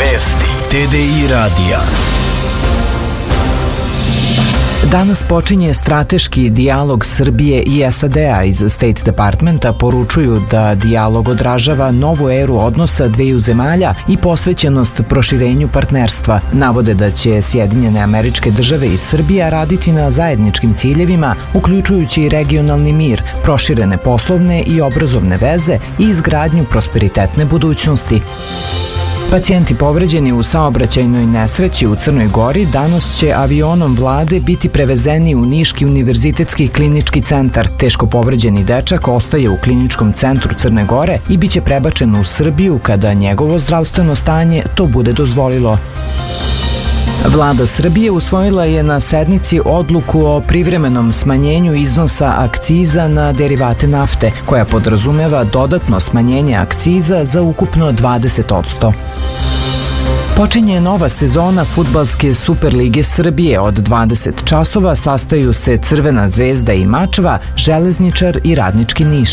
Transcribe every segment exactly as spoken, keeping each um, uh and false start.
Vesti T D I radija. Danas počinje strateški dijalog Srbije i S A D-a. Iz State Departmenta poručuju da dijalog odražava novu eru odnosa dveju zemalja i posvećenost proširenju partnerstva. Navode da će Sjedinjene Američke Države i Srbija raditi na zajedničkim ciljevima, uključujući regionalni mir, proširene poslovne i obrazovne veze i izgradnju prosperitetne budućnosti. Pacijenti povređeni u saobraćajnoj nesreći u Crnoj Gori danas će avionom vlade biti prevezeni u Niški univerzitetski klinički centar. Teško povređeni dečak ostaje u kliničkom centru Crne Gore i biće prebačen u Srbiju kada njegovo zdravstveno stanje to bude dozvolilo. Vlada Srbije usvojila je na sednici odluku o privremenom smanjenju iznosa akciza na derivate nafte, koja podrazumeva dodatno smanjenje akciza za ukupno dvadeset posto. Počinje nova sezona fudbalske Superlige Srbije. Od dvadeset časova sastaju se Crvena zvezda i Mačva, Železničar i Radnički Niš.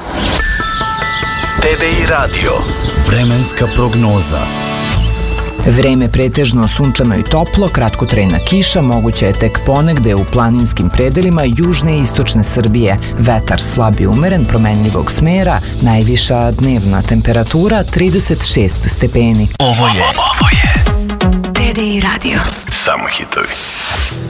T D I radio. Vremenska prognoza. Vreme pretežno sunčano i toplo, kratkotrajna kiša moguća je tek ponegde u planinskim predelima južne i istočne Srbije. Vetar slab i umeren, promenljivog smera, najviša dnevna temperatura trideset šest stepeni. Ovo je, ovo je T D I radio. Samo hitovi.